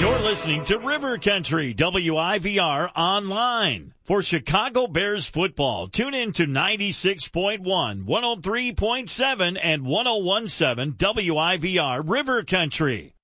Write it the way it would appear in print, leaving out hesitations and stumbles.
You're listening to River Country, WIVR Online. For Chicago Bears football, tune in to 96.1, 103.7, and 101.7 WIVR River Country.